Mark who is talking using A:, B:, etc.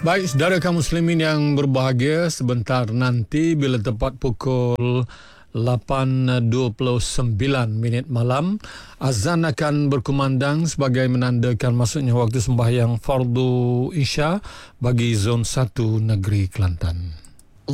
A: Baik, saudara kaum muslimin yang berbahagia, sebentar nanti bila tepat pukul 8.29 malam, azan akan berkumandang sebagai menandakan masuknya waktu sembahyang fardu Isya bagi zon 1 negeri Kelantan.